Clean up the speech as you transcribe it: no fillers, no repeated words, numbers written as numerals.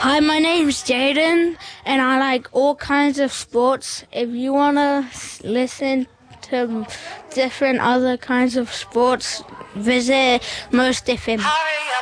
Hi, my name's Jaden, and I like all kinds of sports. If you want to listen to different other kinds of sports, visit Most FM.